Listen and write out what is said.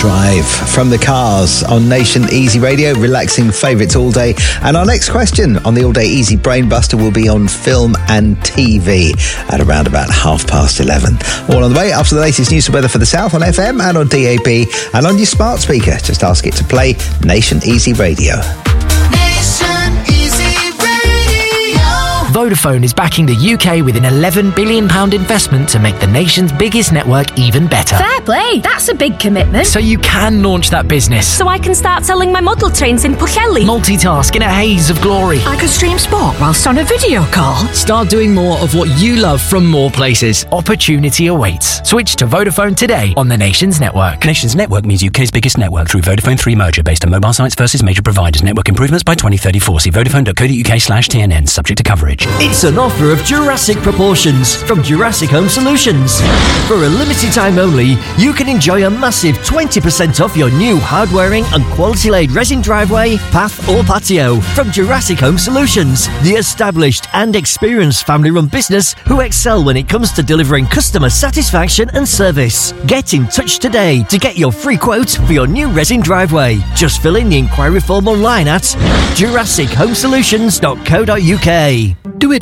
Drive from the Cars on Nation Easy Radio, relaxing favourites all day. And our next question on the All Day Easy Brain Buster will be on film and TV at around about 11:30. All on the way after the latest news and weather for the South on FM and on DAB and on your smart speaker. Just ask it to play Nation Easy Radio. Vodafone is backing the UK with an £11 billion investment to make the nation's biggest network even better. Fair play, that's a big commitment. So you can launch that business. So I can start selling my model trains in Pwllheli. Multitask in a haze of glory. I could stream sport whilst on a video call. Start doing more of what you love from more places. Opportunity awaits. Switch to Vodafone today on the Nation's network. Nation's network means UK's biggest network through Vodafone 3 merger based on mobile sites versus major providers. Network improvements by 2034. See vodafone.co.uk/TNN. Subject to coverage. It's an offer of Jurassic proportions from Jurassic Home Solutions. For a limited time only, you can enjoy a massive 20% off your new hard-wearing and quality-laid resin driveway, path or patio from Jurassic Home Solutions, the established and experienced family-run business who excel when it comes to delivering customer satisfaction and service. Get in touch today to get your free quote for your new resin driveway. Just fill in the inquiry form online at jurassichomesolutions.co.uk.